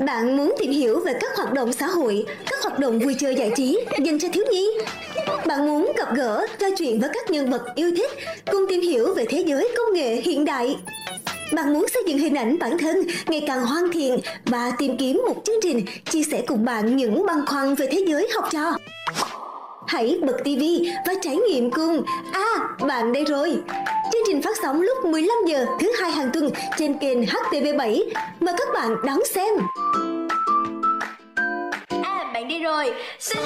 Bạn muốn tìm hiểu về các hoạt động xã hội, các hoạt động vui chơi giải trí dành cho thiếu nhi? Bạn muốn gặp gỡ, trò chuyện với các nhân vật yêu thích, cùng tìm hiểu về thế giới công nghệ hiện đại? Bạn muốn xây dựng hình ảnh bản thân ngày càng hoàn thiện và tìm kiếm một chương trình chia sẻ cùng bạn những băn khoăn về thế giới học trò? Hãy bật TV và trải nghiệm cùng. Bạn đây rồi. Chương trình phát sóng lúc 15 giờ thứ hai hàng tuần trên kênh HTV7. Mời các bạn đón xem. Bạn đi rồi. Xin